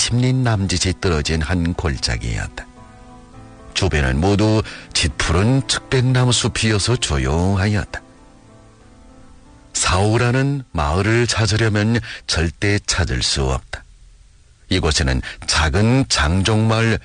심린 남짓이 떨어진 한 골짜기였다. 주변은 모두 짙푸른 측백나무 숲이어서 조용하였다. 사오라는 마을을 찾으려면 절대 찾을 수 없다. 이곳에는 작은 장족마을